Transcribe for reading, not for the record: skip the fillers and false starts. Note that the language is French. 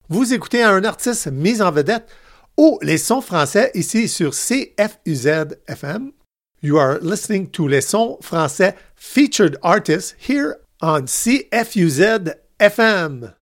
Vous écoutez un artiste mis en vedette ou les sons français ici sur CFUZ FM. You are listening to les sons français featured artists here on CFUZ FM.